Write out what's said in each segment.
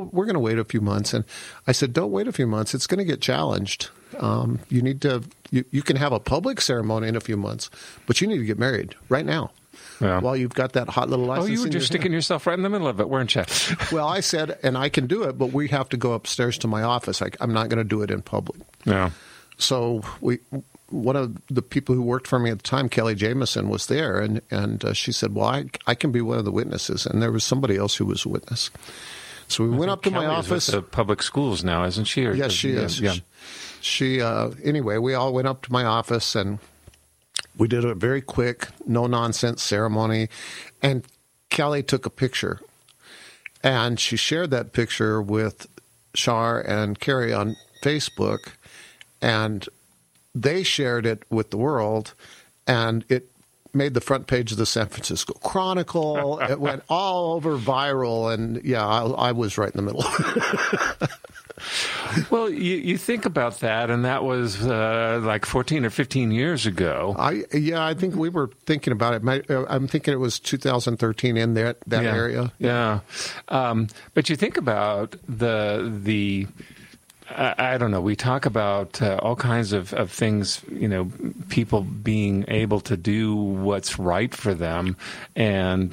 we're gonna wait a few months. And I said, don't wait a few months. It's going to get challenged. You need to. You can have a public ceremony in a few months, but you need to get married right now. Yeah. While you've got that hot little license. Oh, you were just sticking yourself right in the middle of it, weren't you? Well, I said, and I can do it, but we have to go upstairs to my office. I'm not going to do it in public. Yeah. So one of the people who worked for me at the time, Kelly Jameson, was there, and she said, well, I can be one of the witnesses. And there was somebody else who was a witness. So we went up to my office. With the public schools now, isn't she? Or yes, she is. Yeah. She anyway, we all went up to my office, and we did a very quick, no-nonsense ceremony. And Kelly took a picture, and she shared that picture with Shar and Carrie on Facebook, and they shared it with the world, and it made the front page of the San Francisco Chronicle. It went all over viral, and yeah, I was right in the middle. Well, you think about that, and that was like 14 or 15 years ago. I think we were thinking about it. I'm thinking it was 2013 in that area. Yeah. But you think about the I don't know. We talk about all kinds of things, people being able to do what's right for them, and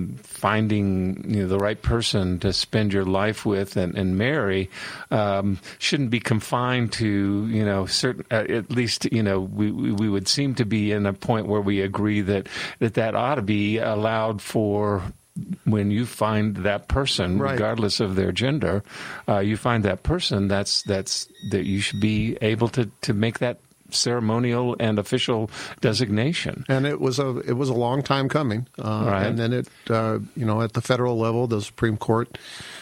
finding the right person to spend your life with and marry shouldn't be confined to certain. At least we would seem to be in a point where we agree that ought to be allowed for. When you find that person, right, regardless of their gender, you find that person that you should be able to make that ceremonial and official designation. And it was a long time coming. Right. And then it at the federal level, the Supreme Court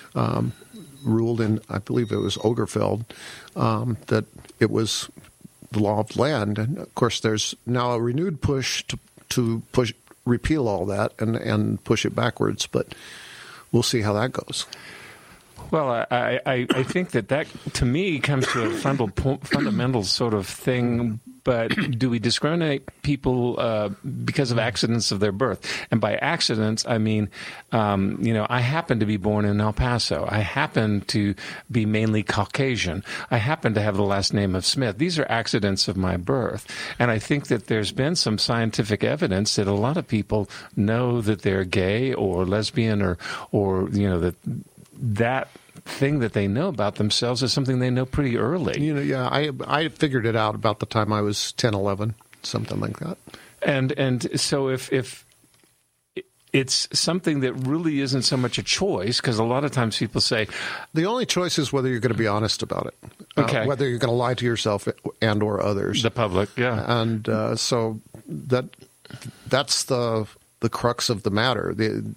ruled in, I believe it was Obergefell, that it was the law of the land. And of course, there's now a renewed push to repeal all that and push it backwards, but we'll see how that goes. Well, I think that to me comes to a fundamental sort of thing. But do we discriminate people because of accidents of their birth? And by accidents, I mean, I happen to be born in El Paso. I happen to be mainly Caucasian. I happen to have the last name of Smith. These are accidents of my birth. And I think that there's been some scientific evidence that a lot of people know that they're gay or lesbian or that thing that they know about themselves is something they know pretty early. I figured it out about the time I was 10, 11, something like that. And so if it's something that really isn't so much a choice, because a lot of times people say the only choice is whether you're going to be honest about it. Okay. Whether you're going to lie to yourself and or others, the public, yeah. And so that's the crux of the matter.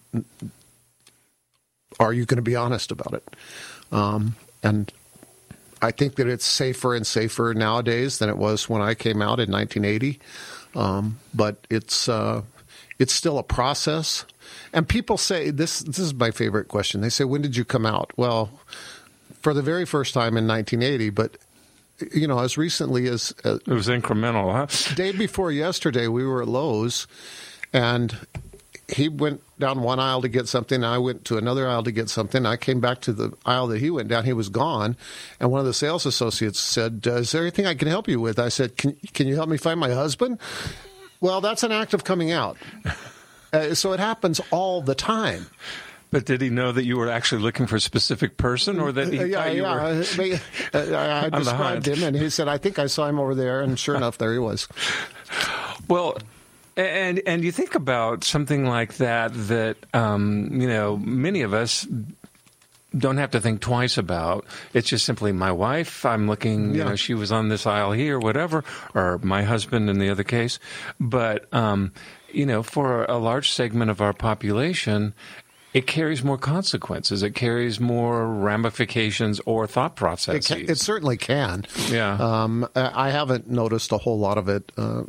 Are you going to be honest about it? And I think that it's safer and safer nowadays than it was when I came out in 1980. But it's still a process. And people say, this is my favorite question. They say, when did you come out? Well, for the very first time in 1980, but as recently as it was incremental, huh? Day before yesterday, we were at Lowe's, and he went down one aisle to get something. I went to another aisle to get something. I came back to the aisle that he went down. He was gone. And one of the sales associates said, is there anything I can help you with? I said, can you help me find my husband? Well, that's an act of coming out. So it happens all the time. But did he know that you were actually looking for a specific person, or that he thought you were I described him, and he said, I think I saw him over there. And sure enough, there he was. Well, And you think about something like that many of us don't have to think twice about. It's just simply my wife. I'm looking, she was on this aisle here, whatever, or my husband in the other case. But, for a large segment of our population, it carries more consequences. It carries more ramifications or thought processes. It certainly can. Yeah. I haven't noticed a whole lot of it.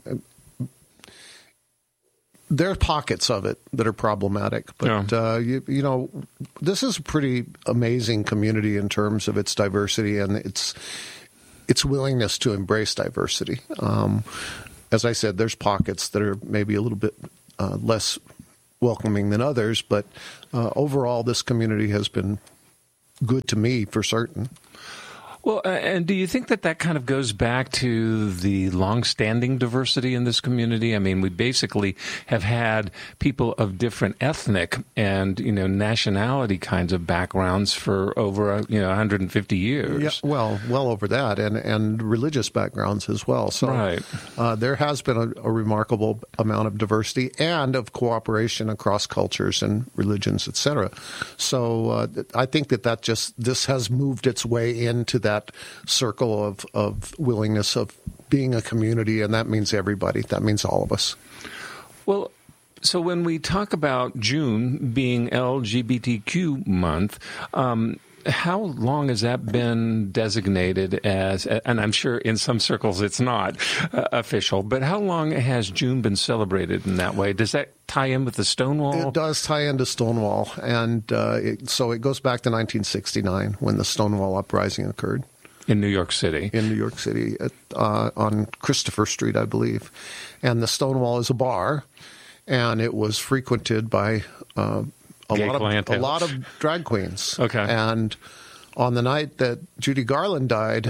There are pockets of it that are problematic, but this is a pretty amazing community in terms of its diversity and its willingness to embrace diversity. As I said, there's pockets that are maybe a little bit less welcoming than others, but overall, this community has been good to me for certain. Well, and do you think that that kind of goes back to the longstanding diversity in this community? I mean, we basically have had people of different ethnic and, nationality kinds of backgrounds for over, 150 years. Yeah, well over that, and religious backgrounds as well. So right. There has been a remarkable amount of diversity and of cooperation across cultures and religions, etc. So I think this has moved its way into that circle of willingness of being a community, and that means everybody. That means all of us. Well, so when we talk about June being LGBTQ month, how long has that been designated as, and I'm sure in some circles it's not official, but how long has June been celebrated in that way? Does that tie in with the Stonewall? It does tie into Stonewall, and so it goes back to 1969 when the Stonewall Uprising occurred. In New York City. In New York City, on Christopher Street, I believe. And the Stonewall is a bar, and it was frequented by a lot of drag queens. Okay. And on the night that Judy Garland died,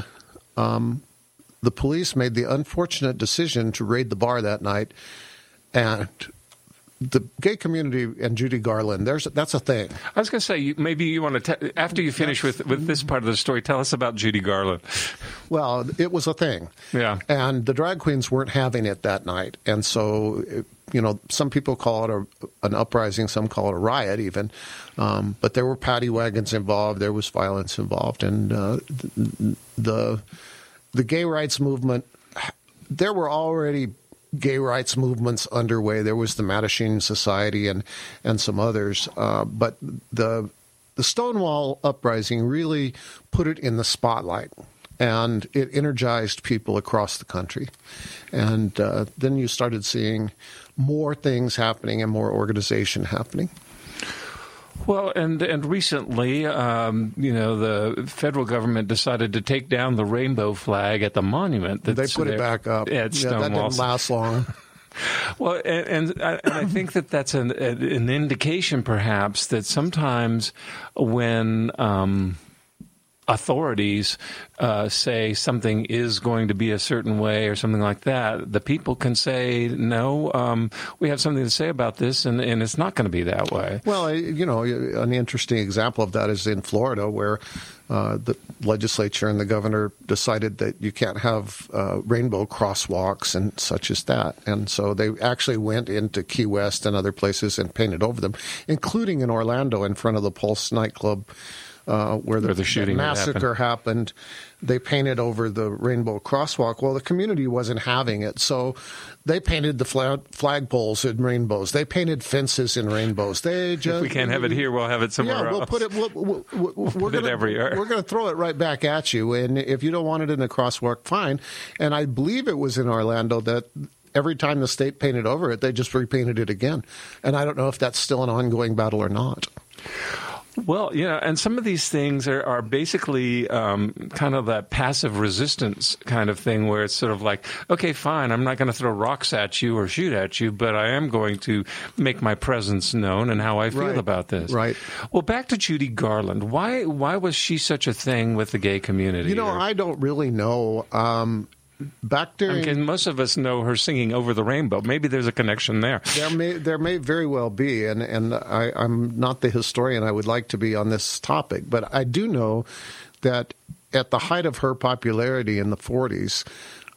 the police made the unfortunate decision to raid the bar that night, and the gay community and Judy Garland, that's a thing. I was going to say, maybe you want to, after you finish with this part of the story, tell us about Judy Garland. Well, it was a thing. Yeah. And the drag queens weren't having it that night. And so, some people call it an uprising, some call it a riot even. But there were paddy wagons involved, there was violence involved. And the gay rights movement, there were already gay rights movements underway. There was the Mattachine Society and some others. But the Stonewall Uprising really put it in the spotlight, and it energized people across the country. And then you started seeing more things happening and more organization happening. Well, and recently, the federal government decided to take down the rainbow flag at the monument. They put it back up. At Stonewall. That didn't last long. Well, and I think that's an indication, perhaps, that sometimes when authorities say something is going to be a certain way or something like that, the people can say, no, we have something to say about this, and it's not going to be that way. Well, an interesting example of that is in Florida, where the legislature and the governor decided that you can't have rainbow crosswalks and such as that. And so they actually went into Key West and other places and painted over them, including in Orlando in front of the Pulse nightclub, where the shooting massacre happened. They painted over the rainbow crosswalk. Well, the community wasn't having it, so they painted the flagpoles in rainbows. They painted fences in rainbows. If we can't have it here, we'll have it somewhere else. We'll put it. We're it everywhere. We're going to throw it right back at you. And if you don't want it in the crosswalk, fine. And I believe it was in Orlando that every time the state painted over it, they just repainted it again. And I don't know if that's still an ongoing battle or not. Well, and some of these things are basically kind of that passive resistance kind of thing where it's sort of like, okay, fine, I'm not going to throw rocks at you or shoot at you, but I am going to make my presence known and how I feel about this. Right. Well, back to Judy Garland. Why was she such a thing with the gay community? I don't really know. Back during, most of us know her singing "Over the Rainbow." Maybe there's a connection there. There may very well be, and I'm not the historian I would like to be on this topic, but I do know that at the height of her popularity in the 40s,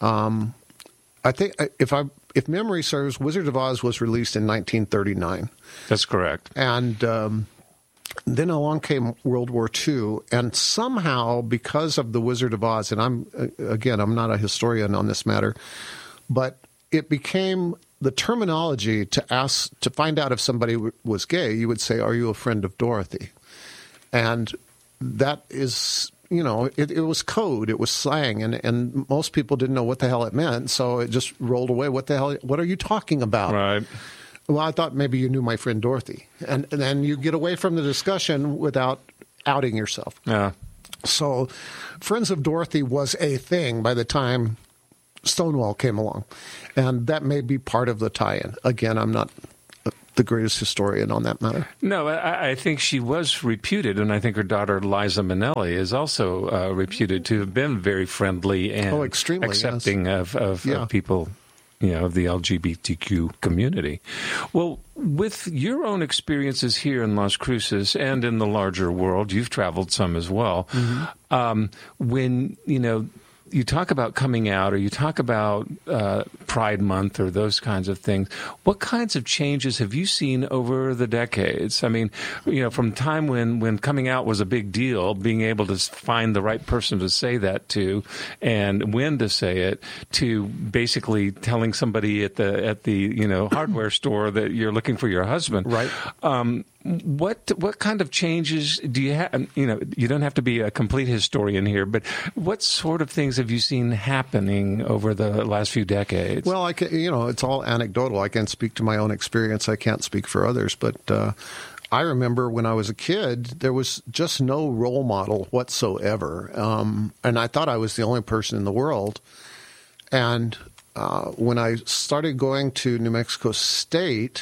I think if memory serves, Wizard of Oz was released in 1939. That's correct. And then along came World War II, and somehow, because of the Wizard of Oz, and I'm not a historian on this matter, but it became the terminology to find out if somebody was gay. You would say, "Are you a friend of Dorothy?" And that is, it was code, it was slang, and most people didn't know what the hell it meant, so it just rolled away. What are you talking about? Right. Well, I thought maybe you knew my friend Dorothy. And then you get away from the discussion without outing yourself. Yeah. So Friends of Dorothy was a thing by the time Stonewall came along. And that may be part of the tie-in. Again, I'm not the greatest historian on that matter. No, I think she was reputed, and I think her daughter Liza Minnelli is also reputed to have been very friendly and extremely, accepting yes. of people, of the LGBTQ community. Well, with your own experiences here in Las Cruces and in the larger world, you've traveled some as well. When, you talk about coming out or you talk about Pride Month or those kinds of things, what kinds of changes have you seen over the decades? I mean, from time when coming out was a big deal, being able to find the right person to say that to and when to say it, to basically telling somebody at the hardware store that you're looking for your husband. Right. What kind of changes do you have? You don't have to be a complete historian here, but what sort of things have you seen happening over the last few decades? Well, it's all anecdotal. I can speak to my own experience. I can't speak for others, but I remember when I was a kid, there was just no role model whatsoever, and I thought I was the only person in the world. And when I started going to New Mexico State,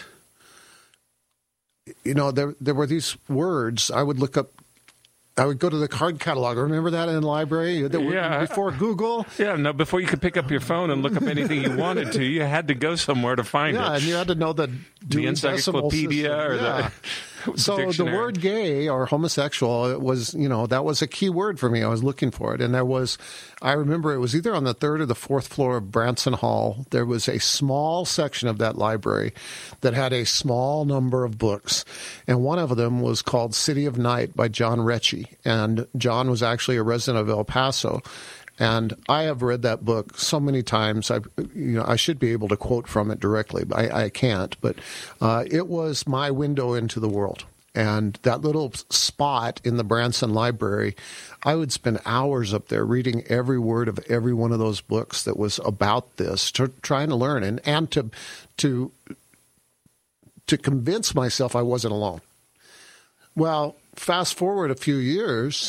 there were these words I would look up. I would go to the card catalog. Remember that in the library? Before Google? Yeah, no, before you could pick up your phone and look up anything you wanted to, you had to go somewhere to find it. Yeah, and you had to know the encyclopedia or the So dictionary. The word gay or homosexual, it was, that was a key word for me. I was looking for it. And I remember it was either on the third or the fourth floor of Branson Hall. There was a small section of that library that had a small number of books. And one of them was called City of Night by John Recchi. And John was actually a resident of El Paso. And I have read that book so many times. I should be able to quote from it directly, but I can't. But it was my window into the world. And that little spot in the Branson Library, I would spend hours up there reading every word of every one of those books that was about this, trying to learn and to convince myself I wasn't alone. Well, fast forward a few years,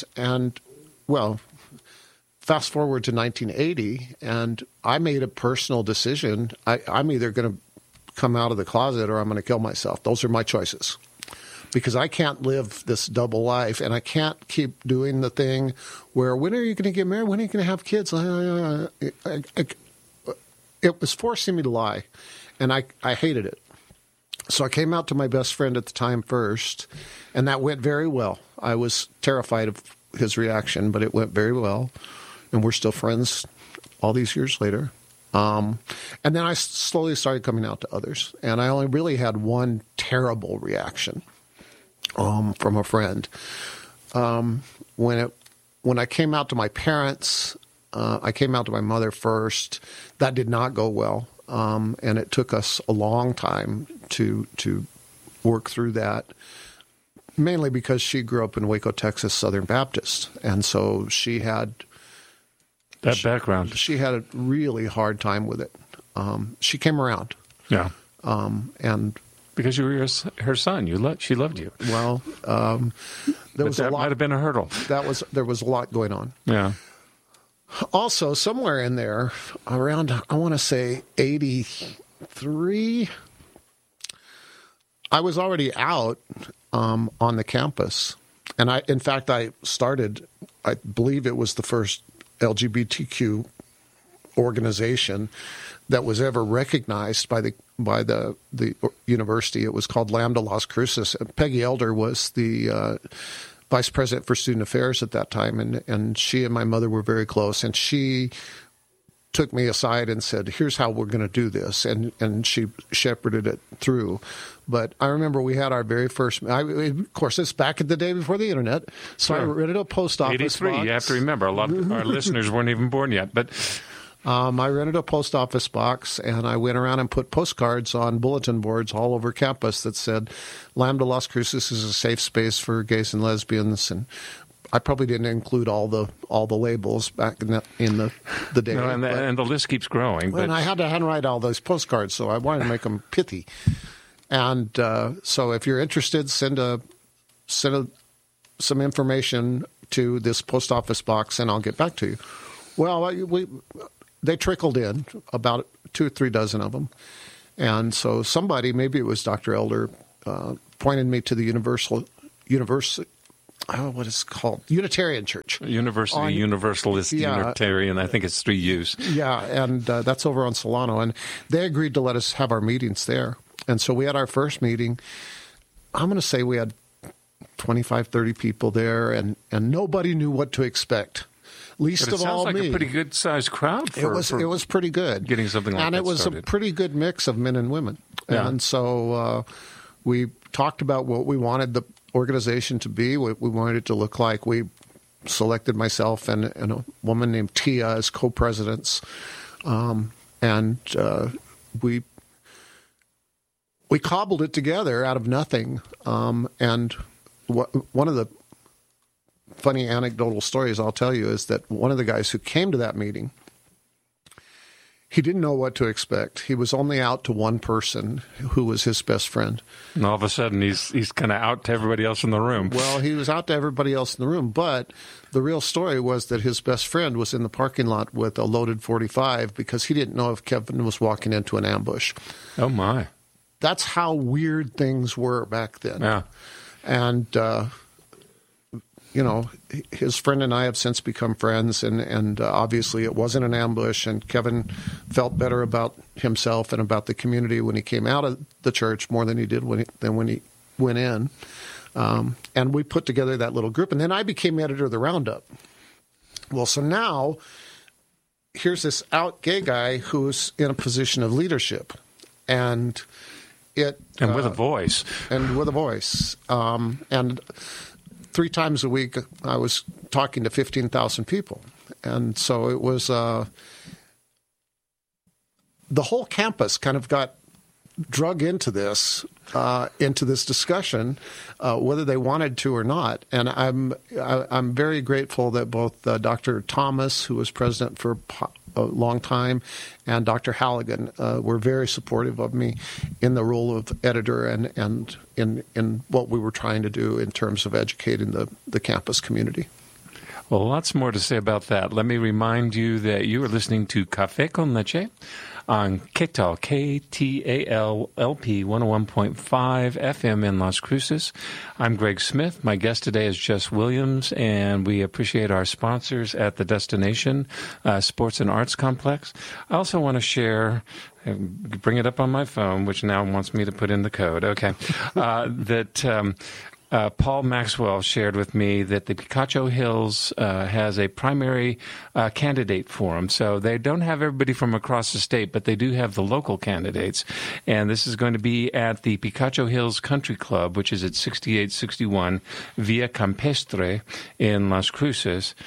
fast forward to 1980, and I made a personal decision. I'm either going to come out of the closet or I'm going to kill myself. Those are my choices. Because I can't live this double life, and I can't keep doing the thing where, when are you going to get married? When are you going to have kids? It was forcing me to lie, and I hated it. So I came out to my best friend at the time first, and that went very well. I was terrified of his reaction, but it went very well. And we're still friends all these years later. And then I slowly started coming out to others. And I only really had one terrible reaction from a friend. When I came out to my parents, I came out to my mother first. That did not go well. And it took us a long time to work through that. Mainly because she grew up in Waco, Texas, Southern Baptist. And so she had... that background. She had a really hard time with it. She came around. Yeah. And because you were her son, she loved you. Well, that might have been a hurdle. There was a lot going on. Yeah. Also, somewhere in there, around I want to say 83, I was already out on the campus, and I believe it was the first LGBTQ organization that was ever recognized by the university. It was called Lambda Las Cruces. Peggy Elder was the vice president for student affairs at that time, and she and my mother were very close. And she took me aside and said, "Here's how we're going to do this," and she shepherded it through. But I remember we had our very first. Of course, it's back in the day before the internet, so I rented a post office 83, box. you have to remember, a lot of our listeners weren't even born yet. But I rented a post office box, and I went around and put postcards on bulletin boards all over campus that said, "Lambda Las Cruces is a safe space for gays and lesbians," and I probably didn't include all the labels back in the day. No, and the list keeps growing. And I had to handwrite all those postcards, so I wanted to make them pithy. And so, if you're interested, send some information to this post office box, and I'll get back to you. Well, they trickled in, about 2 or 3 dozen of them, And so somebody, maybe it was Dr. Elder, pointed me to the what is it called? Unitarian Church. Universalist Unitarian. I think it's 3 U's. Yeah, and that's over on Solano. And they agreed to let us have our meetings there. And so we had our first meeting. I'm going to say we had 25, 30 people there, and nobody knew what to expect. Least of all me. It sounds like a pretty good-sized crowd. It was pretty good. Getting something like that started. And it was a pretty good mix of men and women. Yeah. And so we talked about what we wanted the organization to be, what we wanted it to look like. We selected myself and a woman named Tia as co-presidents. And we cobbled it together out of nothing. And one of the funny anecdotal stories I'll tell you is that one of the guys who came to that meeting, he didn't know what to expect. He was only out to one person who was his best friend. And all of a sudden, he's kind of out to everybody else in the room. Well, he was out to everybody else in the room, but the real story was that his best friend was in the parking lot with a loaded .45 because he didn't know if Kevin was walking into an ambush. Oh, my. That's how weird things were back then. Yeah. And his friend and I have since become friends, and obviously it wasn't an ambush, and Kevin felt better about himself and about the community when he came out of the church more than he did when he went in. And we put together that little group, and then I became editor of the Roundup. Well, so now here's this out gay guy who's in a position of leadership, and with a voice. And with a voice. And 3 times a week, I was talking to 15,000 people. And so it was the whole campus kind of got drug into this discussion, whether they wanted to or not. And I'm very grateful that both Dr. Thomas, who was president for a long time, and Dr. Halligan were very supportive of me in the role of editor and in what we were trying to do in terms of educating the campus community. Well, lots more to say about that. Let me remind you that you are listening to Café con Leche on KTAL, KTAL-LP 101.5 FM in Las Cruces. I'm Greg Smith. My guest today is Jess Williams, and we appreciate our sponsors at the Destination Sports and Arts Complex. I also want to share, bring it up on my phone, which now wants me to put in the code. Okay. Paul Maxwell shared with me that the Picacho Hills has a primary candidate forum. So they don't have everybody from across the state, but they do have the local candidates. And this is going to be at the Picacho Hills Country Club, which is at 6861 Via Campestre in Las Cruces.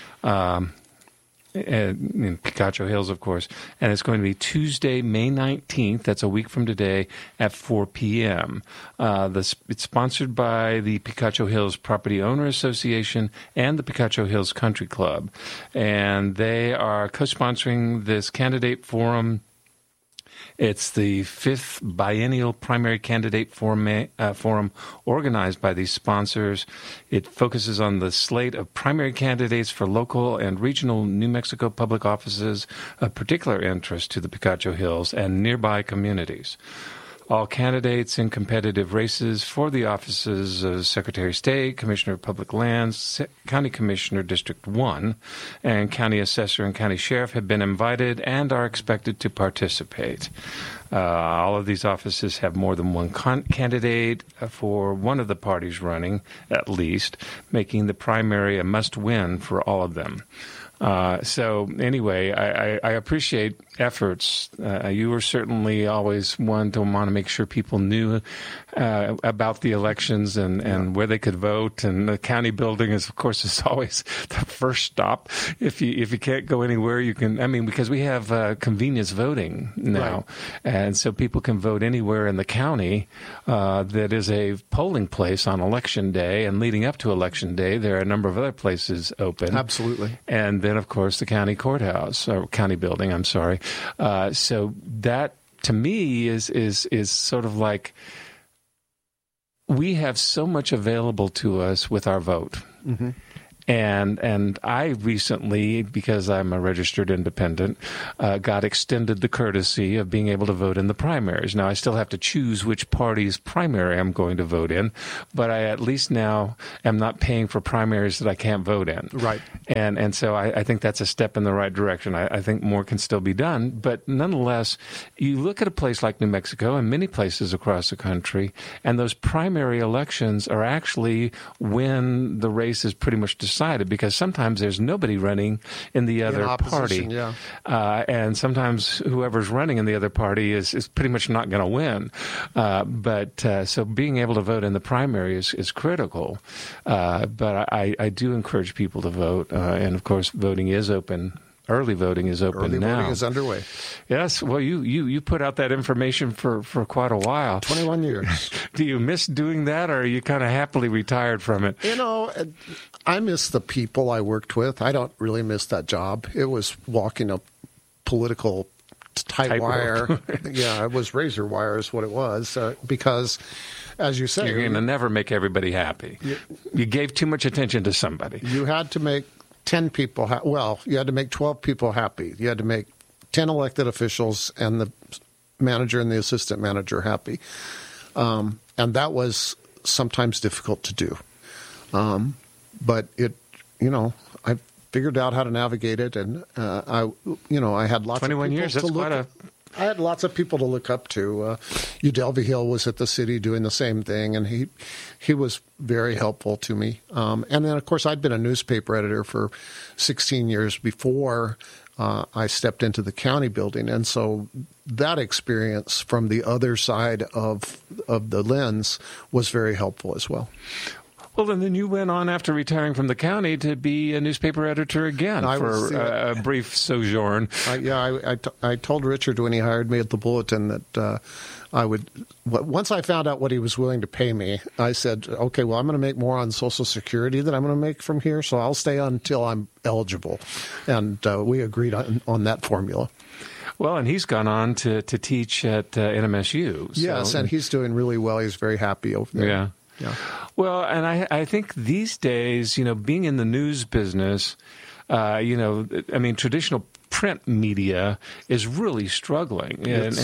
In Picacho Hills, of course, and it's going to be Tuesday, May 19th. That's a week from today at 4 p.m. It's sponsored by the Picacho Hills Property Owner Association and the Picacho Hills Country Club, and they are co-sponsoring this candidate forum. It's the 5th biennial primary candidate forum organized by these sponsors. It focuses on the slate of primary candidates for local and regional New Mexico public offices of particular interest to the Picacho Hills and nearby communities. All candidates in competitive races for the offices of Secretary of State, Commissioner of Public Lands, County Commissioner, District 1, and County Assessor and County Sheriff have been invited and are expected to participate. All of these offices have more than one candidate for one of the parties running, at least, making the primary a must-win for all of them. So anyway, I appreciate efforts. You were certainly always one to want to make sure people knew about the elections and where they could vote. And the county building is always the first stop. If you can't go anywhere, you can. I mean, because we have convenience voting now, right. And so people can vote anywhere in the county that is a polling place on Election Day. And leading up to Election Day, there are a number of other places open. Absolutely. And then, of course, the county courthouse, or county building, I'm sorry. So that, to me, is sort of like we have so much available to us with our vote. Mm-hmm. And I recently, because I'm a registered independent, got extended the courtesy of being able to vote in the primaries. Now, I still have to choose which party's primary I'm going to vote in, but I at least now am not paying for primaries that I can't vote in. Right. And so I think that's a step in the right direction. I think more can still be done. But nonetheless, you look at a place like New Mexico and many places across the country, and those primary elections are actually when the race is pretty much decided, because sometimes there's nobody running in the other party. Yeah. And sometimes whoever's running in the other party is pretty much not going to win. So being able to vote in the primary is critical. But I do encourage people to vote. And, of course, voting is open. Early voting is open now. Early voting is underway. Yes. Well, you put out that information for quite a while. 21 years. Do you miss doing that, or are you kind of happily retired from it? You know, I miss the people I worked with. I don't really miss that job. It was walking a political tight wire. Yeah, it was razor wire is what it was. Because, as you say, you're going to never make everybody happy. You gave too much attention to somebody. You had to make 10 people you had to make 12 people happy. You had to make 10 elected officials and the manager and the assistant manager happy. And that was sometimes difficult to do. But I figured out how to navigate it, and I had lots 21 of people years, that's quite I had lots of people to look up to. Udelvy Hill was at the city doing the same thing, and he was very helpful to me. And then, of course, I'd been a newspaper editor for 16 years before I stepped into the county building. And so that experience from the other side of the lens was very helpful as well. Well, and then you went on after retiring from the county to be a newspaper editor again for a brief sojourn. I told Richard when he hired me at the Bulletin that I would, once I found out what he was willing to pay me, I said, okay, well, I'm going to make more on Social Security than I'm going to make from here, so I'll stay on until I'm eligible. And we agreed on that formula. Well, and he's gone on to teach at NMSU. So. Yes, and he's doing really well. He's very happy over there. Yeah. Yeah. Well, and I think these days, being in the news business, traditional print media is really struggling.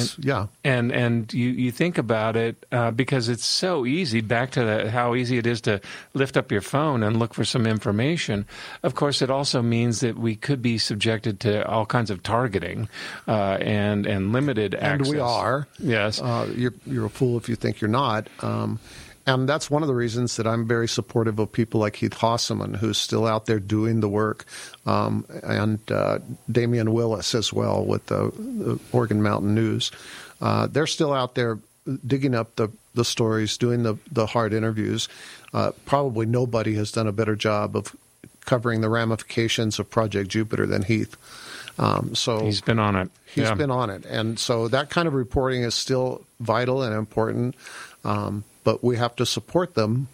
And you think about it because it's so easy, back to how easy it is to lift up your phone and look for some information. Of course, it also means that we could be subjected to all kinds of targeting and limited access. And we are. Yes. You're a fool if you think you're not. And that's one of the reasons that I'm very supportive of people like Heath Hossaman, who's still out there doing the work, and Damian Willis as well with the Oregon Mountain News. They're still out there digging up the stories, doing the hard interviews. Probably nobody has done a better job of covering the ramifications of Project Jupiter than Heath. So he's been on it. He's been on it. And so that kind of reporting is still vital and important. But we have to support them.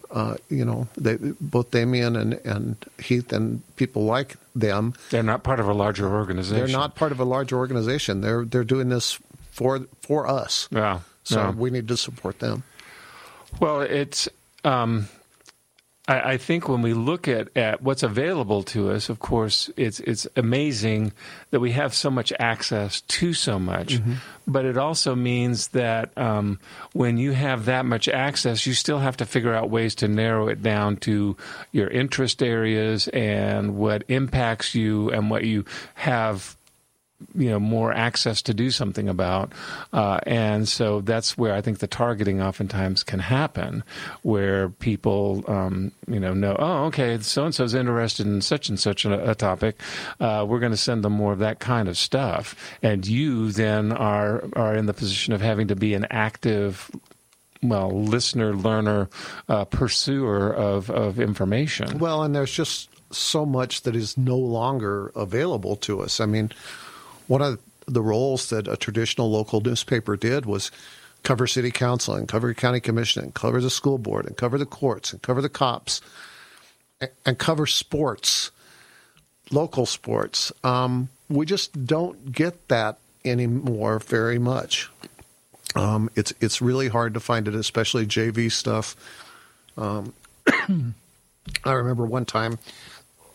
Both Damian and Heath and people like them. They're not part of a larger organization. They're not part of a larger organization. They're doing this for us. Yeah. So we need to support them. Well, it's. I think when we look at what's available to us, of course, it's amazing that we have so much access to so much. Mm-hmm. But it also means that when you have that much access, you still have to figure out ways to narrow it down to your interest areas and what impacts you and what you have more access to do something about. And so that's where I think the targeting oftentimes can happen, where people, know, oh, okay, so-and-so's interested in such and such a topic. We're going to send them more of that kind of stuff. And you then are in the position of having to be an active listener, learner, pursuer of information. Well, and there's just so much that is no longer available to us. I mean, one of the roles that a traditional local newspaper did was cover city council and cover county commission and cover the school board and cover the courts and cover the cops and cover sports, local sports. We just don't get that anymore very much. It's really hard to find it, especially JV stuff. I remember one time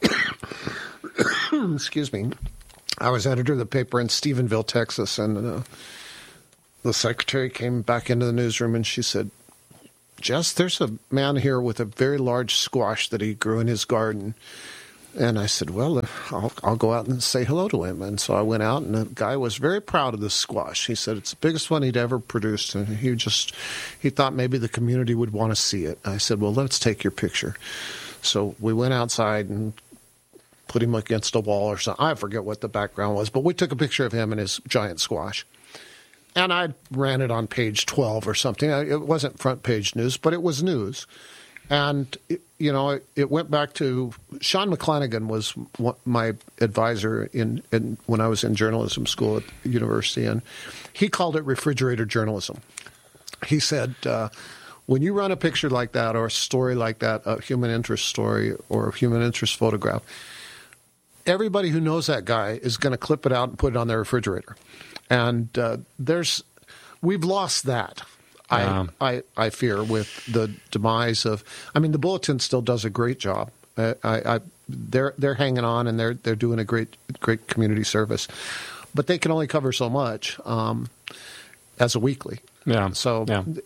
excuse me, I was editor of the paper in Stephenville, Texas, and the secretary came back into the newsroom and she said, Jess, there's a man here with a very large squash that he grew in his garden. And I said, well, I'll go out and say hello to him. And so I went out, and the guy was very proud of this squash. He said it's the biggest one he'd ever produced, and he thought maybe the community would want to see it. I said, well, let's take your picture. So we went outside and put him against a wall or something. I forget what the background was, but we took a picture of him and his giant squash. And I ran it on page 12 or something. It wasn't front page news, but it was news. And, it went back to Sean McClanagan was my advisor when I was in journalism school at the university, and he called it refrigerator journalism. He said, when you run a picture like that or a story like that, a human interest story or a human interest photograph, everybody who knows that guy is going to clip it out and put it on their refrigerator. And we've lost that. I fear with the demise of. I mean, the Bulletin still does a great job. They're hanging on, and they're doing a great community service, but they can only cover so much as a weekly. Yeah. So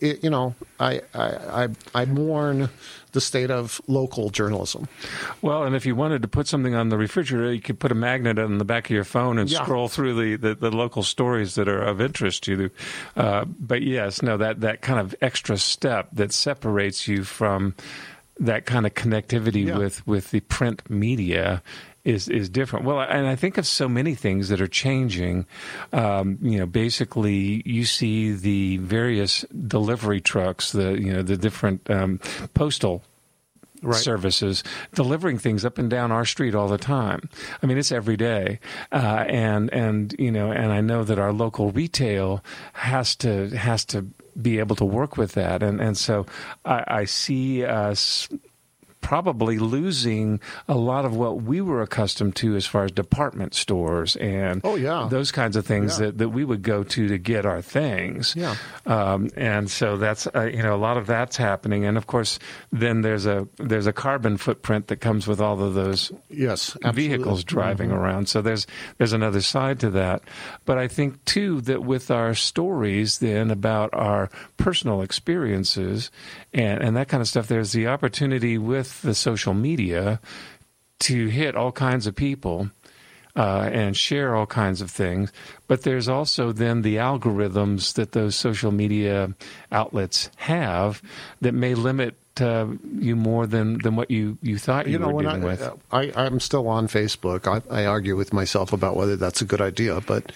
I mourn the state of local journalism. Well, and if you wanted to put something on the refrigerator, you could put a magnet on the back of your phone and scroll through the local stories that are of interest to you. But yes, no, that kind of extra step that separates you from that kind of connectivity with the print media is different. Well, and I think of so many things that are changing. Basically, you see the various delivery trucks, the different postal services delivering things up and down our street all the time. I mean, it's every day, and I know that our local retail has to be able to work with that, and so I see us probably losing a lot of what we were accustomed to as far as department stores and those kinds of things that we would go to get our things. Yeah. And so that's a lot of that's happening, and of course then there's a carbon footprint that comes with all of those vehicles driving around. So there's another side to that. But I think too that with our stories then about our personal experiences and that kind of stuff, there's the opportunity with the social media to hit all kinds of people and share all kinds of things. But there's also then the algorithms that those social media outlets have that may limit you more than what you thought you were dealing with. I'm still on Facebook. I argue with myself about whether that's a good idea. But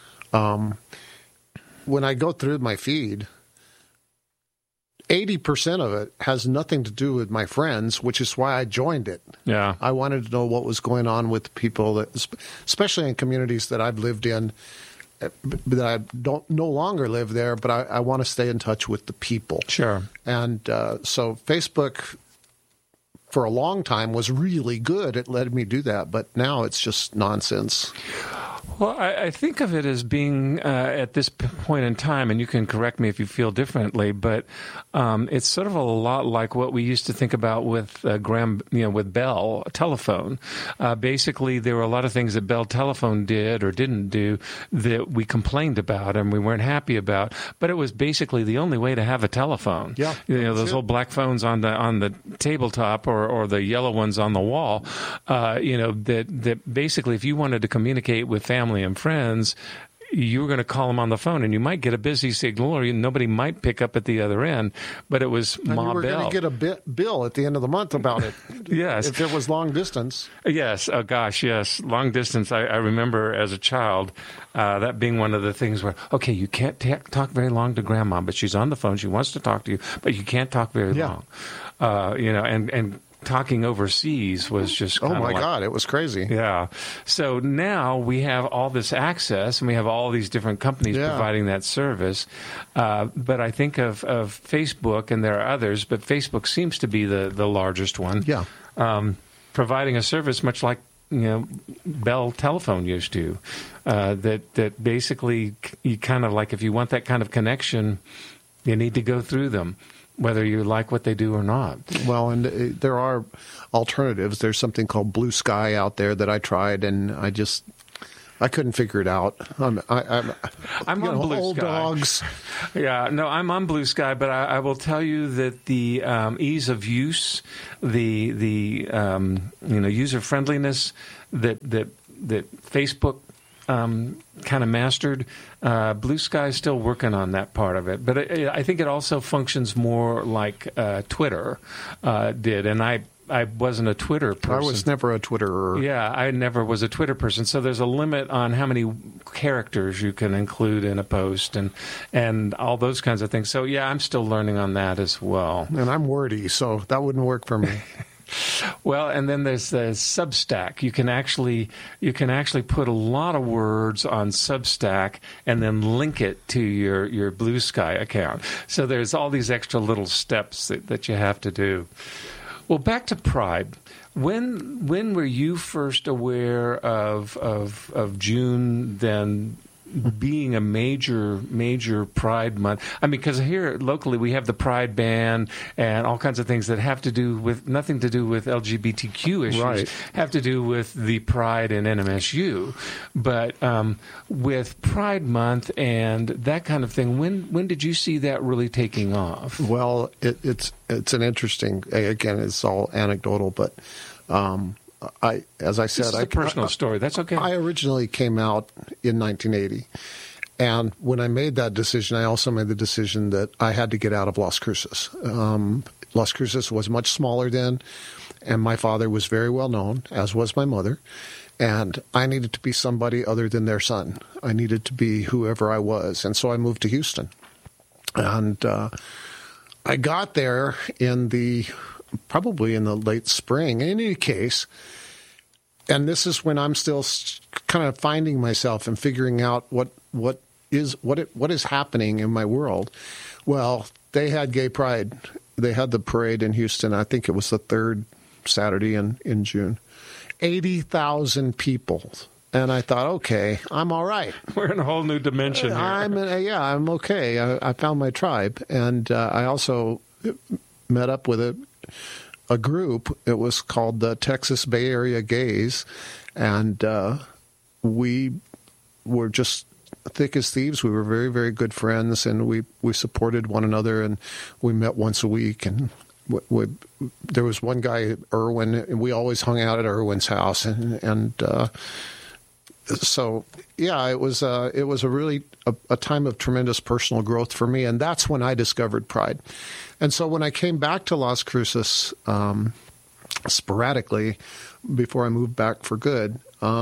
when I go through my feed, 80% of it has nothing to do with my friends, which is why I joined it. Yeah, I wanted to know what was going on with people, especially in communities that I've lived in, that I no longer live there, but I want to stay in touch with the people. Sure. And so Facebook, for a long time, was really good at letting me do that, but now it's just nonsense. Well, I think of it as being at this point in time, and you can correct me if you feel differently, but it's sort of a lot like what we used to think about with with Bell Telephone. Basically, there were a lot of things that Bell Telephone did or didn't do that we complained about and we weren't happy about, but it was basically the only way to have a telephone. Yeah, those old black phones on the tabletop or the yellow ones on the wall. That basically, if you wanted to communicate with family and friends, you were going to call them on the phone, and you might get a busy signal, or nobody might pick up at the other end. But it was Ma Bell. You were going to get a bill at the end of the month about it. Yes, if it was long distance. Yes. Oh gosh, yes, long distance. I remember as a child that being one of the things where you can't talk very long to Grandma, but she's on the phone. She wants to talk to you, but you can't talk very long. And talking overseas was just God, it was crazy. Yeah. So now we have all this access, and we have all these different companies providing that service. But I think of Facebook, and there are others, but Facebook seems to be the largest one. Yeah. Providing a service much like Bell Telephone used to. That basically you kind of like, if you want that kind of connection, you need to go through them. whether you like what they do or not. Well, and there are alternatives. There's something called Blue Sky out there that I tried, and I couldn't figure it out. I'm on Blue old Sky. Dogs. Yeah, no, I'm on Blue Sky, but I will tell you that the ease of use, the user friendliness that Facebook kind of mastered. Blue Sky is still working on that part of it, but I think it also functions more like Twitter did, and I wasn't a Twitter person. I was never a Twitterer. Yeah, I never was a Twitter person. So there's a limit on how many characters you can include in a post and all those kinds of things. So, yeah, I'm still learning on that as well. And I'm wordy, so that wouldn't work for me. Well, and then there's the Substack. You can actually put a lot of words on Substack and then link it to your Blue Sky account. So there's all these extra little steps that you have to do. Well, back to Pride. When were you first aware of June then being a major Pride month? I mean, because here locally we have the Pride ban and all kinds of things that have to do with nothing to do with LGBTQ issues, right. Have to do with the Pride in NMSU. But with Pride Month and that kind of thing, when did you see that really taking off? Well, it's an interesting. Again, it's all anecdotal, but. As I said, this is a personal story. That's okay. I originally came out in 1980. And when I made that decision, I also made the decision that I had to get out of Las Cruces. Las Cruces was much smaller then, and my father was very well known, as was my mother. And I needed to be somebody other than their son. I needed to be whoever I was. And so I moved to Houston. And I got there probably in the late spring. In any case, and this is when I'm still kind of finding myself and figuring out what is happening in my world. Well, they had Gay Pride. They had the parade in Houston. I think it was the third Saturday in June. 80,000 people. And I thought, okay, I'm all right. We're in a whole new dimension here. I'm okay. I found my tribe. And I also met up with a group. It was called the Texas Bay Area Gays, and we were just thick as thieves. We were very, very good friends, and we supported one another, and we met once a week. And there was one guy, Irwin, and we always hung out at Irwin's house, and so yeah, it was a really a time of tremendous personal growth for me, and that's when I discovered Pride. And so when I came back to Las Cruces sporadically before I moved back for good,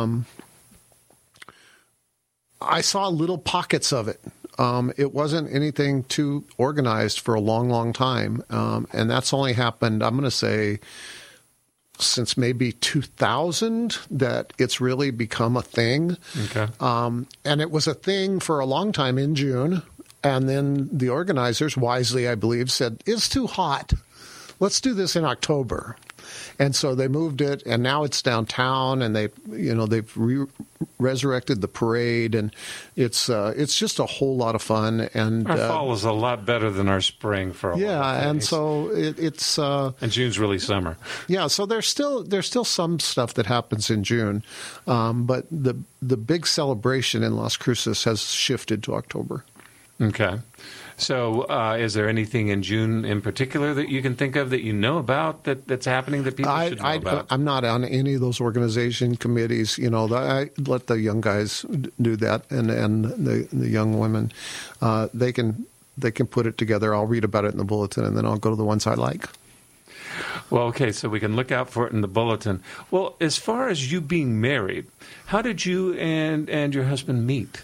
I saw little pockets of it. It wasn't anything too organized for a long, long time, and that's only happened, I'm going to say, since maybe 2000 that it's really become a thing. Okay. And it was a thing for a long time in June. And then the organizers, wisely, I believe, said, it's too hot. Let's do this in October. And so they moved it, and now it's downtown, and they've resurrected the parade, and it's just a whole lot of fun. And our fall is a lot better than our spring for a lot of and days. so it's and June's really summer. Yeah, so there's still some stuff that happens in June, but the big celebration in Las Cruces has shifted to October. Okay. So is there anything in June in particular that you can think of that you know about that's happening that people should know about? I'm not on any of those organization committees. I let the young guys do that, and the young women. They can put it together. I'll read about it in the bulletin, and then I'll go to the ones I like. Well, okay, so we can look out for it in the bulletin. Well, as far as you being married, how did you and your husband meet?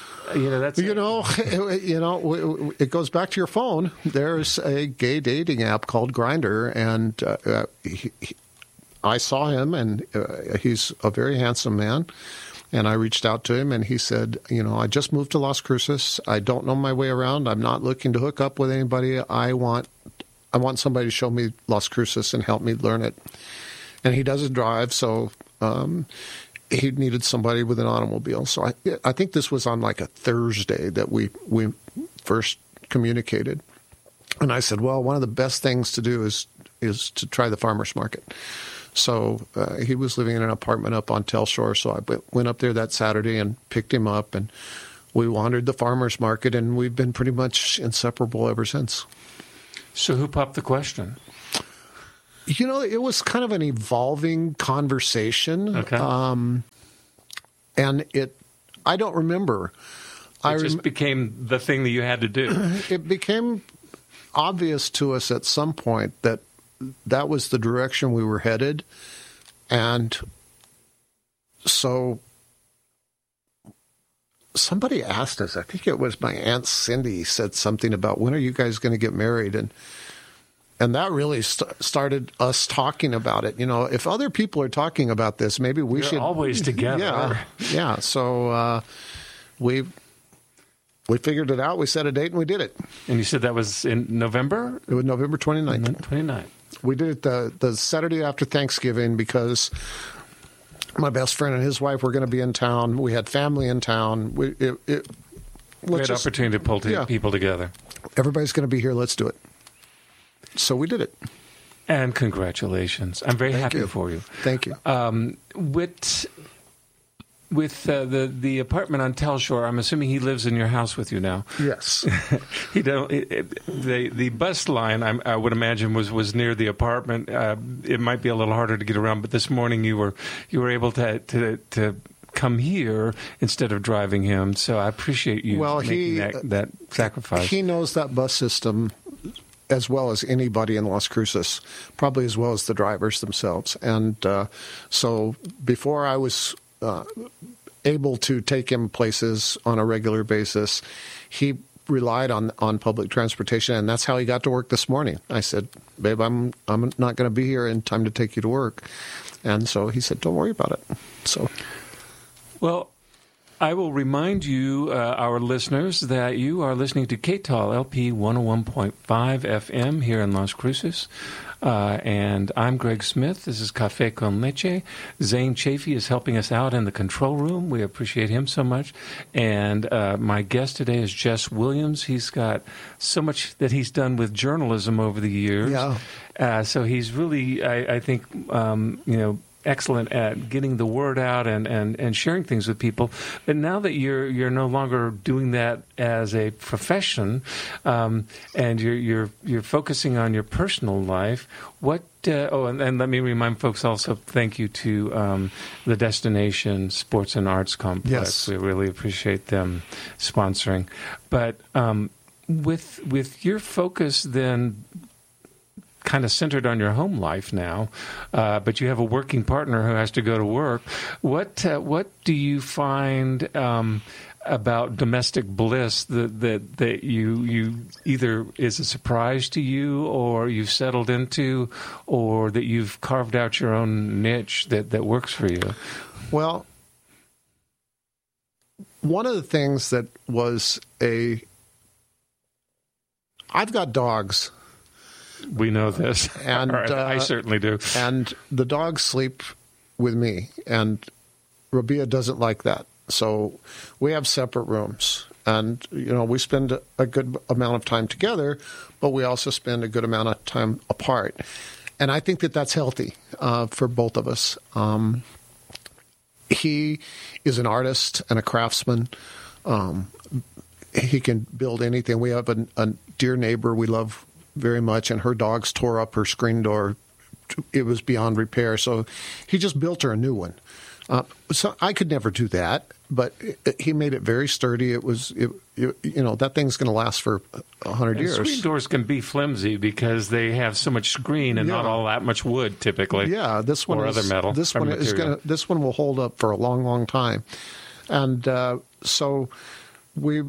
It goes back to your phone. There's a gay dating app called Grindr, and I saw him, and he's a very handsome man. And I reached out to him, and he said, I just moved to Las Cruces. I don't know my way around. I'm not looking to hook up with anybody. I want somebody to show me Las Cruces and help me learn it. And he doesn't drive, so he needed somebody with an automobile. So I think this was on like a Thursday that we first communicated. And I said, well, one of the best things to do is to try the farmer's market. So he was living in an apartment up on Tell Shore, so I went up there that Saturday and picked him up, and we wandered the farmer's market, and we've been pretty much inseparable ever since. So who popped the question? It was kind of an evolving conversation. Okay. And I don't remember. It just became the thing that you had to do. It became obvious to us at some point that was the direction we were headed. And so somebody asked us, I think it was my Aunt Cindy, said something about, when are you guys going to get married? And that really started us talking about it. If other people are talking about this, maybe we should. Always together. Yeah. So we figured it out. We set a date and we did it. And you said that was in November? It was November 29th. 29th. We did it the Saturday after Thanksgiving because my best friend and his wife were going to be in town. We had family in town. Great opportunity to pull people together. Everybody's going to be here. Let's do it. So we did it. And congratulations. I'm very happy for you. Thank you. With the apartment on Tell Shore, I'm assuming he lives in your house with you now. Yes. The bus line, I would imagine, was near the apartment. It might be a little harder to get around, but this morning you were able to come here instead of driving him. So I appreciate you making that sacrifice. He knows that bus system as well as anybody in Las Cruces, probably as well as the drivers themselves. And so before I was able to take him places on a regular basis, he relied on public transportation, and that's how he got to work this morning. I said, babe, I'm not going to be here in time to take you to work. And so he said, don't worry about it. So, well, I will remind you, our listeners, that you are listening to KTAL LP 101.5 FM here in Las Cruces. And I'm Greg Smith. This is Café con Leche. Zane Chafee is helping us out in the control room. We appreciate him so much. And my guest today is Jess Williams. He's got so much that he's done with journalism over the years. Yeah. So he's really, I think, excellent at getting the word out and sharing things with people. But now that you're no longer doing that as a profession, and you're focusing on your personal life, what? And let me remind folks also, thank you to the Destination Sports and Arts Complex. Yes. We really appreciate them sponsoring. But with your focus then kind of centered on your home life now, but you have a working partner who has to go to work. What do you find about domestic bliss that you either is a surprise to you, or you've settled into, or that you've carved out your own niche that works for you? Well, one of the things that was I've got dogs. We know this, and I certainly do. And the dogs sleep with me, and Rabia doesn't like that. So we have separate rooms, and we spend a good amount of time together, but we also spend a good amount of time apart. And I think that that's healthy for both of us. He is an artist and a craftsman. He can build anything. We have a dear neighbor we love very much, and her dogs tore up her screen door. It was beyond repair, so he just built her a new one. So I could never do that, but he made it very sturdy. That thing's going to last for 100 years. Screen doors can be flimsy because they have so much screen and not all that much wood, typically. Yeah, this one or is, other metal. This one is going. This one will hold up for a long, long time. And so we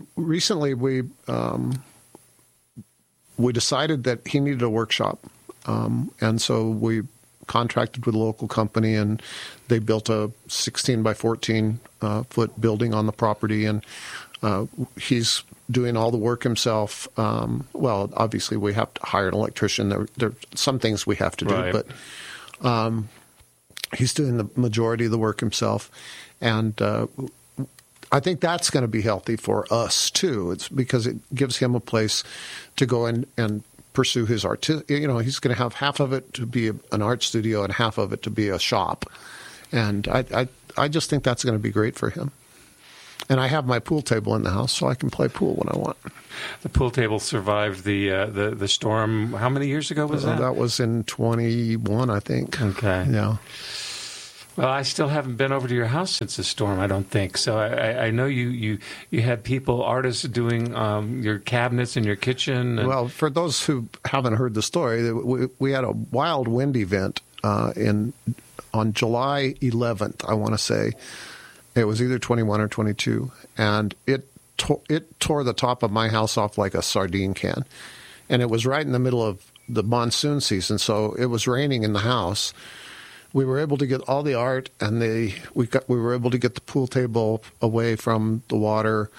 decided that he needed a workshop, and so we contracted with a local company, and they built a 16 by 14 foot building on the property, and he's doing all the work himself. Well, obviously we have to hire an electrician. There are some things we have to do, right. But he's doing the majority of the work himself, and I think that's going to be healthy for us too. It's because it gives him a place to go and pursue his art. He's going to have half of it to be an art studio and half of it to be a shop. And I just think that's going to be great for him. And I have my pool table in the house, so I can play pool when I want. The pool table survived the storm. How many years ago was that? That was in 21, I think. Okay. Yeah. Well, I still haven't been over to your house since the storm, I don't think. So I know you had artists doing your cabinets in your kitchen. Well, for those who haven't heard the story, we had a wild wind event on July 11th, I want to say. It was either 21 or 22, and it tore the top of my house off like a sardine can. And it was right in the middle of the monsoon season, so it was raining in the house. We were able to get all the art, and we were able to get the pool table away from the water,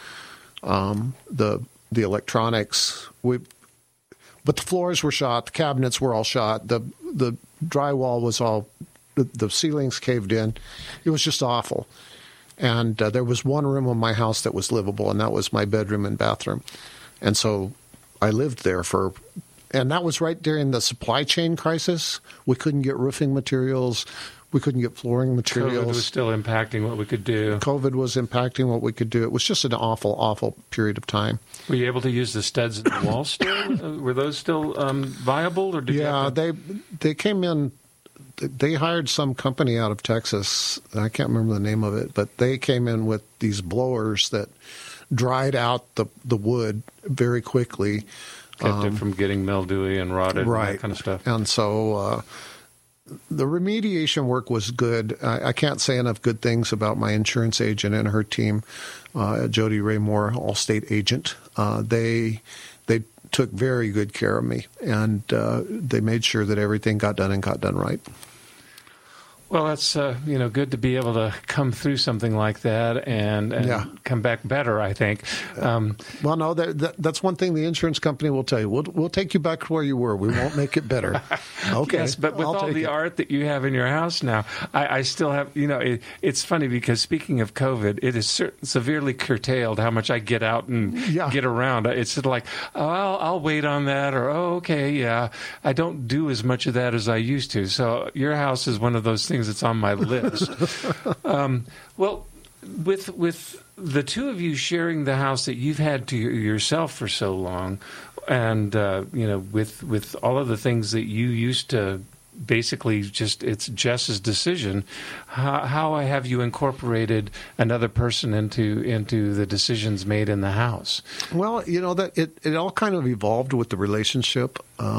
the electronics. But the floors were shot, the cabinets were all shot, the drywall was all, the ceilings caved in. It was just awful. And there was one room in my house that was livable, and that was my bedroom and bathroom. And so I lived there and that was right during the supply chain crisis. We couldn't get roofing materials. We couldn't get flooring materials. COVID was still impacting what we could do. COVID was impacting what we could do. It was just an awful, awful period of time. Were you able to use the studs in the wall still? Were those still viable? Or they came in. They hired some company out of Texas. I can't remember the name of it, but they came in with these blowers that dried out the wood very quickly. Kept it from getting mildewy and rotted, right, and that kind of stuff. And so the remediation work was good. I can't say enough good things about my insurance agent and her team, Jody Raymore, Allstate agent. They took very good care of me, and they made sure that everything got done and got done right. Well, that's good to be able to come through something like that and come back better, I think. Well, no, that's one thing the insurance company will tell you. We'll take you back to where you were. We won't make it better. Okay. Yes, but with all the art that you have in your house now, I still have, it's funny because speaking of COVID, it is severely curtailed how much I get out and get around. It's sort of like, I'll wait on that, or, okay, yeah. I don't do as much of that as I used to. So your house is one of those things that's on my list. Well, with the two of you sharing the house that you've had to yourself for so long, and with all of the things that you used to basically it's Jess's decision, how have you incorporated another person into the decisions made in the house? Well, that it all kind of evolved with the relationship.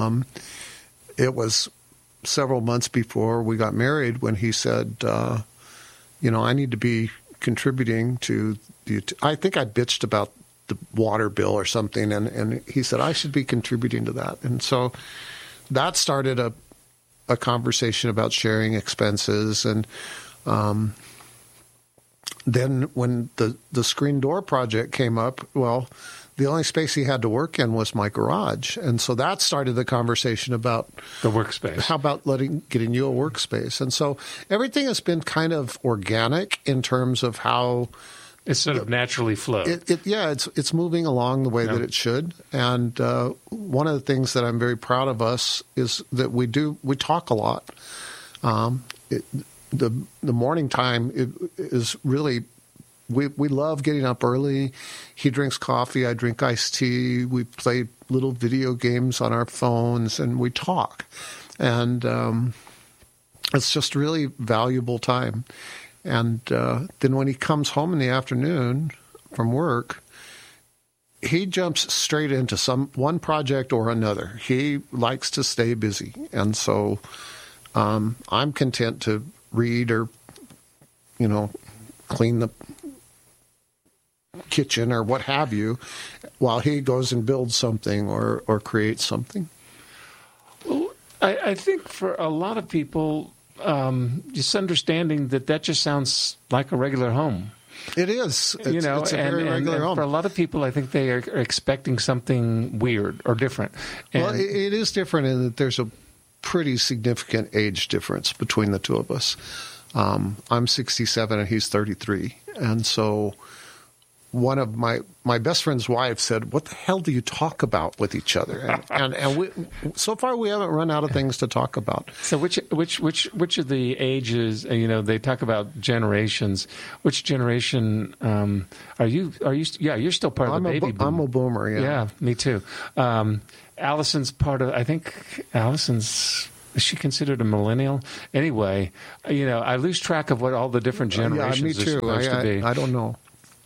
It was several months before we got married when he said, I need to be contributing to I think I bitched about the water bill or something, and he said I should be contributing to that. And so that started a conversation about sharing expenses. And then when the screen door project came up, well, the only space he had to work in was my garage. And so that started the conversation about the workspace. How about getting you a workspace? And so everything has been kind of organic in terms of how it's sort of naturally flowed. It's moving along the way that it should. And one of the things that I'm very proud of us is that we talk a lot. The morning time is really, we love getting up early. He drinks coffee, I drink iced tea. We play little video games on our phones, and we talk. And it's just really valuable time. And then when he comes home in the afternoon from work, he jumps straight into one project or another. He likes to stay busy. And so I'm content to read or, clean the kitchen or what have you, while he goes and builds something or creates something. Well, I think for a lot of people, just understanding that just sounds like a regular home. It is. It's a very regular home. For a lot of people, I think they are expecting something weird or different. Well, it is different in that there's a pretty significant age difference between the two of us. I'm 67 and he's 33. And so one of my best friend's wives said, "What the hell do you talk about with each other?" And we, so far we haven't run out of things to talk about. So which of the ages? They talk about generations. Which generation are you? Yeah, you're still part of the baby boom. I'm a boomer. Yeah, me too. Allison's part of. I think Allison's. Is she considered a millennial? Anyway, I lose track of what all the different generations me too. are supposed to be. I don't know.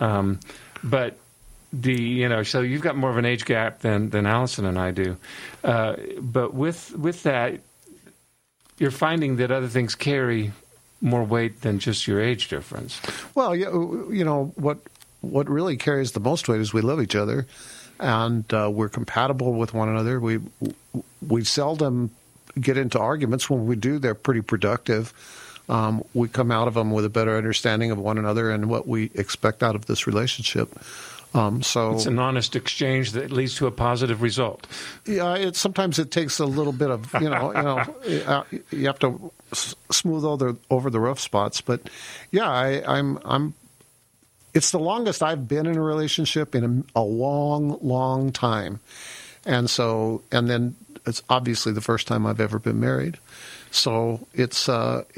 But so you've got more of an age gap than Allison and I do. But with that, you're finding that other things carry more weight than just your age difference. Well, what really carries the most weight is we love each other, and we're compatible with one another. We seldom get into arguments. When we do, they're pretty productive. We come out of them with a better understanding of one another and what we expect out of this relationship. So it's an honest exchange that leads to a positive result. Yeah, sometimes it takes a little bit of you have to smooth over the rough spots. But yeah, I'm. It's the longest I've been in a relationship in a long, long time, and then it's obviously the first time I've ever been married. So it's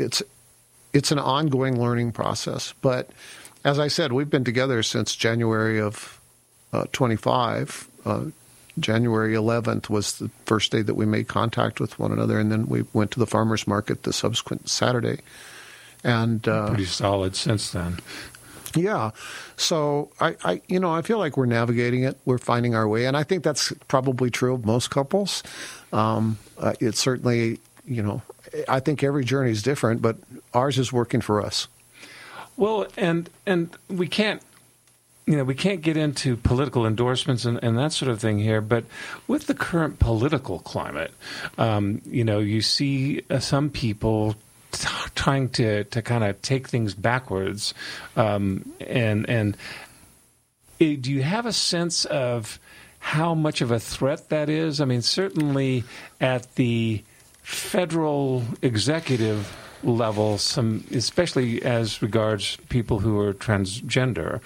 an ongoing learning process. But as I said, we've been together since January of 25. January 11th was the first day that we made contact with one another, and then we went to the farmer's market the subsequent Saturday. And pretty solid since then. Yeah. So I feel like we're navigating it. We're finding our way. And I think that's probably true of most couples. It's certainly, I think every journey is different, but ours is working for us. Well, and we can't get into political endorsements and that sort of thing here, but with the current political climate, you see some people trying to kind of take things backwards, and do you have a sense of how much of a threat that is? I mean, certainly at the federal executive level, especially as regards people who are transgender,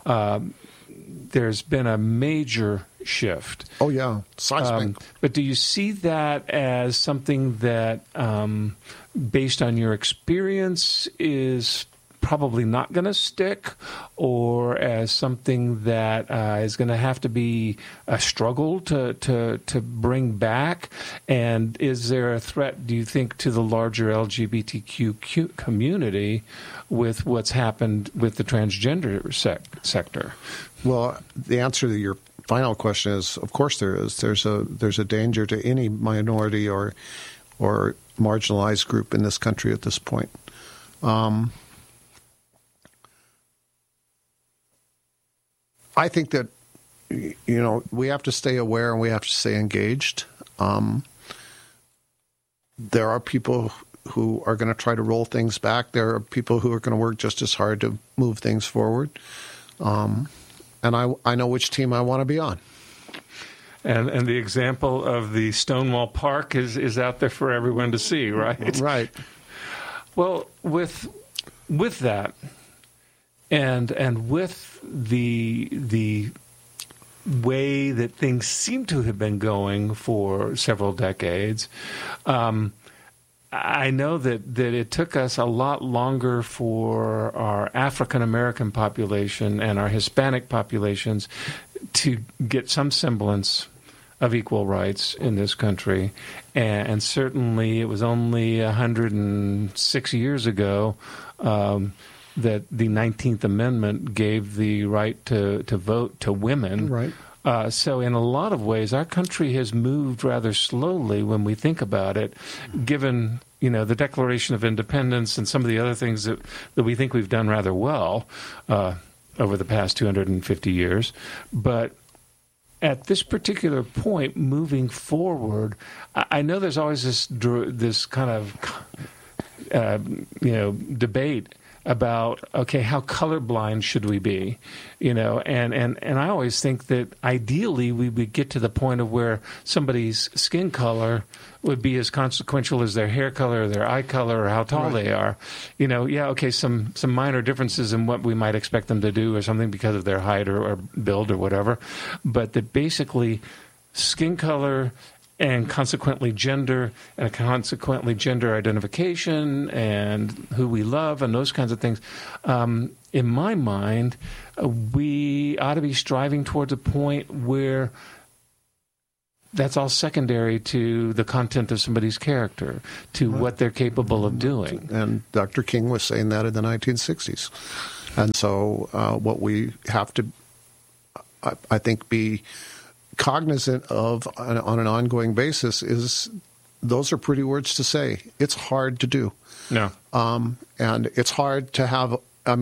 there's been a major shift. Oh yeah, seismic. But do you see that as something that, based on your experience, is probably not going to stick, or as something that is going to have to be a struggle to bring back? And is there a threat, do you think, to the larger LGBTQ community with what's happened with the transgender sector? Well, the answer to your final question is, of course there is. There's a danger to any minority or marginalized group in this country at this point. I think that, we have to stay aware and we have to stay engaged. There are people who are going to try to roll things back. There are people who are going to work just as hard to move things forward. And I know which team I want to be on. And the example of the Stonewall Park is out there for everyone to see, right? Right. Well, with that, and with the way that things seem to have been going for several decades, I know that it took us a lot longer for our African American population and our Hispanic populations to get some semblance of equal rights in this country. And certainly it was only 106 years ago that the 19th Amendment gave the right to vote to women. Right. So in a lot of ways, our country has moved rather slowly when we think about it, given the Declaration of Independence and some of the other things that we think we've done rather well over the past 250 years. But at this particular point, moving forward, I know there's always this kind of debate about, okay, how colorblind should we be? And I always think that ideally we would get to the point of where somebody's skin color would be as consequential as their hair color or their eye color or how tall they are. Okay, some minor differences in what we might expect them to do or something because of their height or build or whatever, but that basically skin color and consequently gender, and consequently gender identification and who we love and those kinds of things. In my mind, we ought to be striving towards a point where that's all secondary to the content of somebody's character, to what they're capable of doing. And Dr. King was saying that in the 1960s. And so what we have to, I think, be cognizant of on an ongoing basis is those are pretty words to say. It's hard to do. No. And it's hard to have,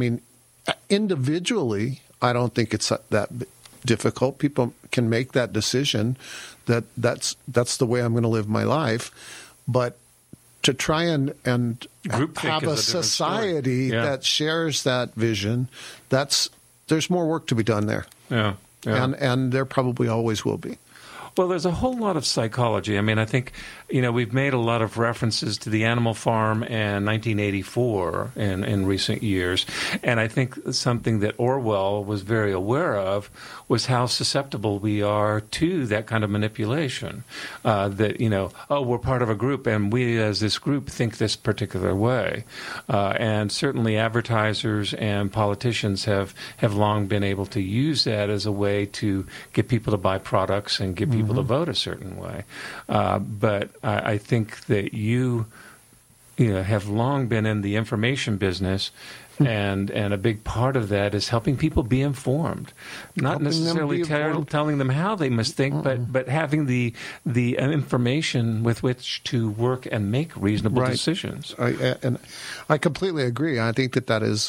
individually, I don't think it's that difficult. People can make that decision that's the way I'm going to live my life. But to try and have a society that shares that vision, there's more work to be done there. Yeah. Yeah. And there probably always will be. Well, there's a whole lot of psychology. I think, we've made a lot of references to the Animal Farm and 1984 in recent years. And I think something that Orwell was very aware of was how susceptible we are to that kind of manipulation. We're part of a group and we as this group think this particular way. And certainly advertisers and politicians have long been able to use that as a way to get people to buy products and get people to vote a certain way. But I think that you have long been in the information business, and a big part of that is helping people be informed, not necessarily telling them how they must think, but having the information with which to work and make reasonable decisions. I completely agree. I think that is,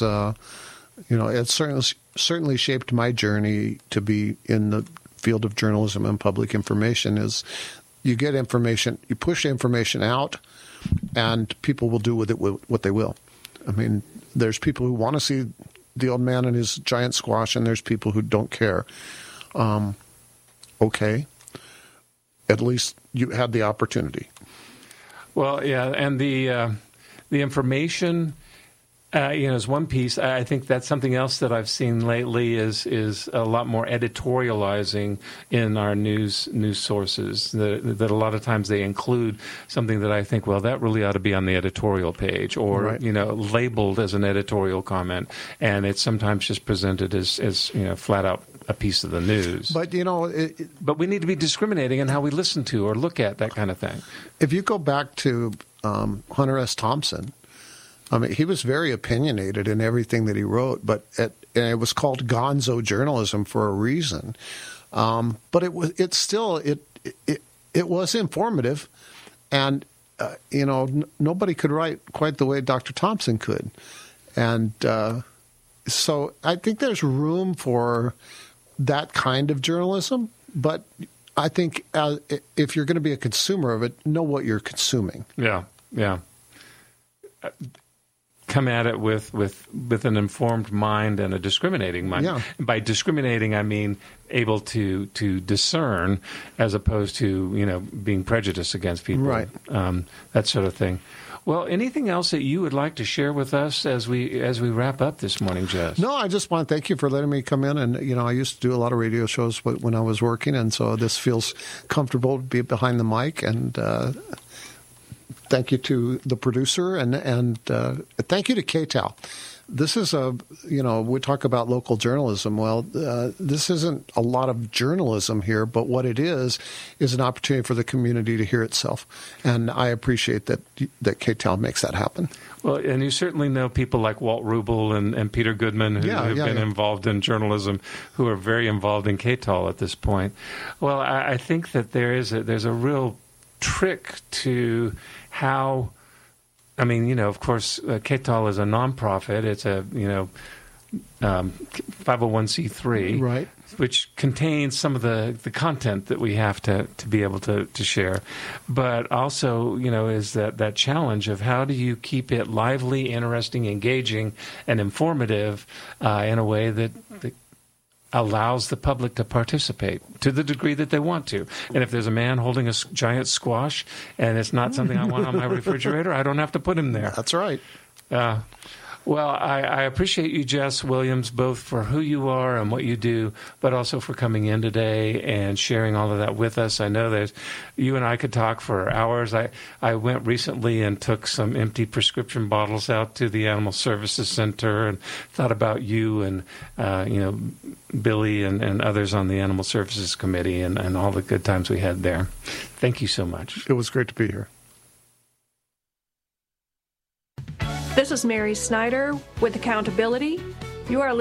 it's certainly shaped my journey to be in the field of journalism and public information. Is you get information, you push information out, and people will do with it what they will. There's people who want to see the old man and his giant squash, and there's people who don't care. Okay. At least you had the opportunity. Well, yeah, and the information is one piece. I think that's something else that I've seen lately is a lot more editorializing in our news sources. That a lot of times they include something that I think, well, that really ought to be on the editorial page, or labeled as an editorial comment, and it's sometimes just presented as flat out a piece of the news. But but we need to be discriminating in how we listen to or look at that kind of thing. If you go back to Hunter S. Thompson. He was very opinionated in everything that he wrote, but it was called gonzo journalism for a reason. But it was informative, and nobody could write quite the way Dr. Thompson could, and so I think there's room for that kind of journalism. But I think if you're going to be a consumer of it, know what you're consuming. Yeah. Come at it with an informed mind and a discriminating mind. Yeah. By discriminating, I mean able to discern, as opposed to being prejudiced against people. Right. That sort of thing. Well, anything else that you would like to share with us as we wrap up this morning, Jess? No, I just want to thank you for letting me come in. And I used to do a lot of radio shows when I was working, and so this feels comfortable to be behind the mic. And thank you to the producer, and thank you to KTAL. This is we talk about local journalism. Well, this isn't a lot of journalism here, but what it is an opportunity for the community to hear itself. And I appreciate that KTAL makes that happen. Well, and you certainly know people like Walt Rubel and Peter Goodman who have been involved in journalism, who are very involved in KTAL at this point. Well, I think that there's a real trick to how, of course, KTAL is a nonprofit. It's a, 501c3, Right. which contains some of the content that we have to be able to share. But also, is that challenge of how do you keep it lively, interesting, engaging, and informative in a way that allows the public to participate to the degree that they want to. And if there's a man holding a giant squash and it's not something I want on my refrigerator, I don't have to put him there. That's right. Well, I appreciate you, Jess Williams, both for who you are and what you do, but also for coming in today and sharing all of that with us. I know that you and I could talk for hours. I went recently and took some empty prescription bottles out to the Animal Services Center and thought about you and, Billy and others on the Animal Services Committee and all the good times we had there. Thank you so much. It was great to be here. This is Mary Snyder with Accountability. You are